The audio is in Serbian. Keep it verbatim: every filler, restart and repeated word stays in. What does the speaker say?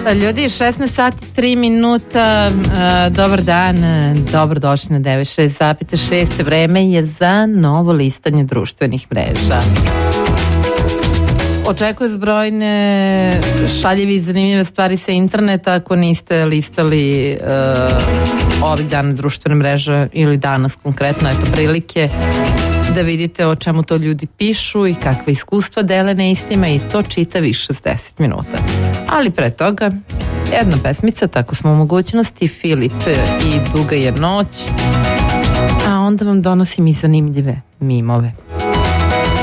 Ljudi, šesnaest sati tri minuta, dobar dan, dobrodošli na devedeset šest zarez šest, vreme je za novo listanje društvenih mreža. Očekuje zbrojne šaljive i zanimljive stvari sa interneta. Ako niste listali uh, ovih dana društvene mreže ili danas konkretno, eto prilike da vidite o čemu to ljudi pišu i kakve iskustva dele na istima, i to čita više od deset minuta. Ali pre toga jedna pesmica, tako smo u mogućnosti, Filip i Duga je noć, a onda vam donosim i zanimljive mimove.